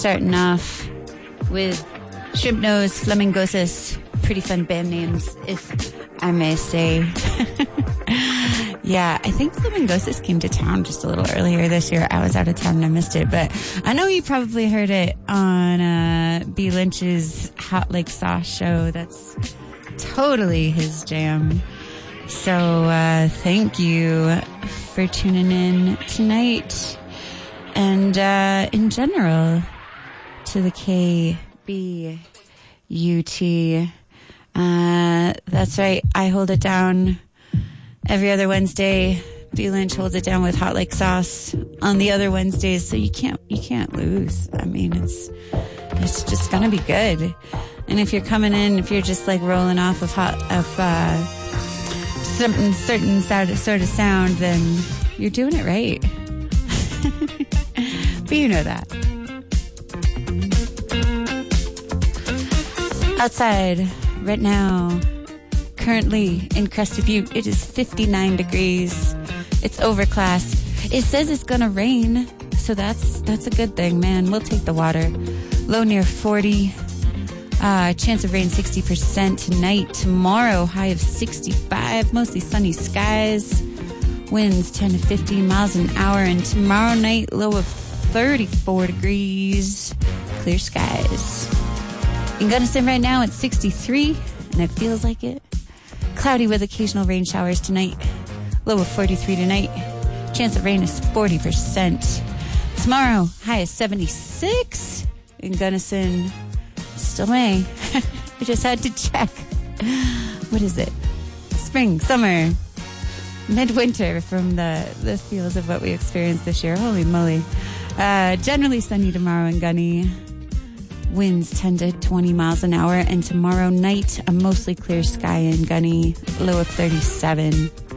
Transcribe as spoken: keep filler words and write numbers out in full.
starting off with Shrimp Nose, Flamingosis. Pretty fun band names, if I may say. Yeah, I think Flamingosis came to town just a little earlier this year. I was out of town and I missed it, but I know you probably heard it on uh, B. Lynch's Hot Lake Sauce show. That's totally his jam. So uh, thank you for tuning in tonight and uh, in general to the K B U T. Uh, that's right. I hold it down every other Wednesday. B. Lynch holds it down with Hot Lake Sauce on the other Wednesdays. So you can't, you can't lose. I mean, it's, it's just gonna be good. And if you're coming in, if you're just like rolling off of hot, of, uh, certain, certain sort of sound, then you're doing it right. But you know that. Outside right now, currently in Crested Butte, it is fifty-nine degrees. It's overcast. It says it's gonna rain, so that's that's a good thing, man. We'll take the water. Low near forty. Uh, chance of rain sixty percent tonight. Tomorrow, high of sixty-five. Mostly sunny skies. Winds ten to fifteen miles an hour. And tomorrow night, low of thirty-four degrees. Clear skies. In Gunnison right now, it's sixty-three, and it feels like it. Cloudy with occasional rain showers tonight. Low of forty-three tonight. Chance of rain is forty percent. Tomorrow, high is seventy-six. In Gunnison, still May. I just had to check. What is it? Spring, summer, midwinter from the, the feels of what we experienced this year. Holy moly. Uh, generally sunny tomorrow in Gunny. Winds ten to twenty miles an hour. And tomorrow night, a mostly clear sky in Gunny. Low of thirty-seven.